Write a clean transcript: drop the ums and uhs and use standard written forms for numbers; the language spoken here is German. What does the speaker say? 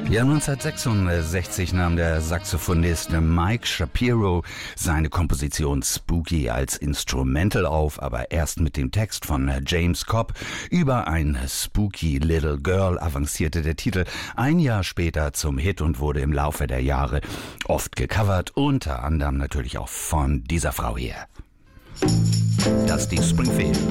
Ja, 1966 nahm der Saxophonist Mike Shapiro seine Komposition Spooky als Instrumental auf, aber erst mit dem Text von James Cobb. Über ein Spooky Little Girl avancierte der Titel ein Jahr später zum Hit und wurde im Laufe der Jahre oft gecovert, unter anderem natürlich auch von dieser Frau hier. Dusty Springfield.